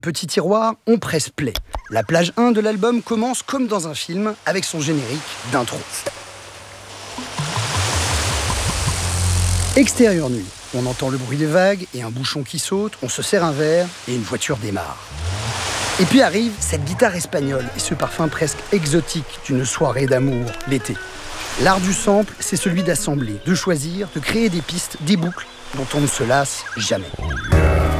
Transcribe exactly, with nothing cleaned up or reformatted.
Petit tiroir, on presse play. La plage un de l'album commence comme dans un film avec son générique d'intro. Extérieur nuit. On entend le bruit des vagues et un bouchon qui saute, on se sert un verre et une voiture démarre. Et puis arrive cette guitare espagnole et ce parfum presque exotique d'une soirée d'amour l'été. L'art du sample, c'est celui d'assembler, de choisir, de créer des pistes, des boucles dont on ne se lasse jamais.